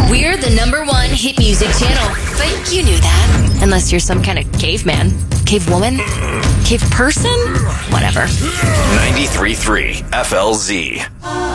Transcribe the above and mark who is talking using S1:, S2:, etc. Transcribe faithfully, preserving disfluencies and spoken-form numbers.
S1: We're the number one hit music channel, but you knew that. Unless you're some kind of caveman, cavewoman, cave person, whatever.
S2: ninety-three point three F L Z.